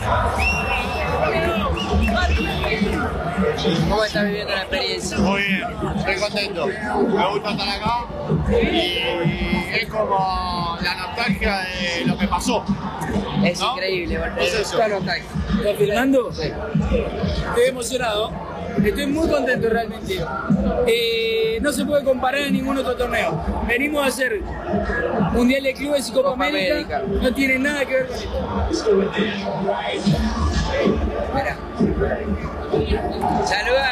¿Cómo estás viviendo la experiencia? Muy bien, estoy contento. Me gusta estar acá y es como la nostalgia de lo que pasó. Es ¿no? increíble, Es eso. ¿Estás filmando? Sí. Estoy emocionado. Estoy muy contento realmente. No se puede comparar a ningún otro torneo. Venimos a hacer Mundial de Clubes y Copa América. No tiene nada que ver con esto. Mira. Saluda.